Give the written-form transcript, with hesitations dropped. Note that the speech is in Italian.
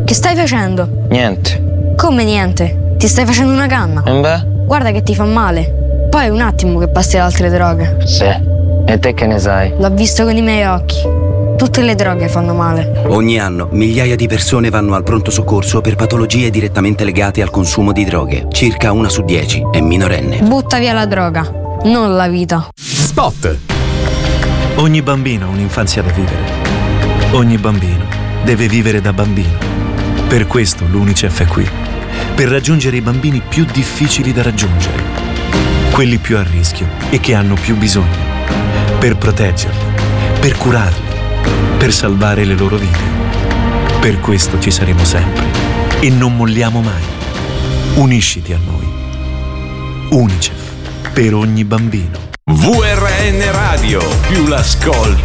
Che stai facendo? Niente. Come niente? Ti stai facendo una canna? Guarda che ti fa male. Poi è un attimo che passi ad altre droghe. Sì. E te che ne sai? L'ho visto con i miei occhi. Tutte le droghe fanno male. Ogni anno migliaia di persone vanno al pronto soccorso per patologie direttamente legate al consumo di droghe. Circa 1 su 10 è minorenne. Butta via la droga, non la vita. Spot. Ogni bambino ha un'infanzia da vivere. Ogni bambino deve vivere da bambino. Per questo l'UNICEF è qui. Per raggiungere i bambini più difficili da raggiungere. Quelli più a rischio e che hanno più bisogno. Per proteggerli. Per curarli. Per salvare le loro vite. Per questo ci saremo sempre e non molliamo mai. Unisciti a noi. UNICEF per ogni bambino. VRN Radio, più l'ascolti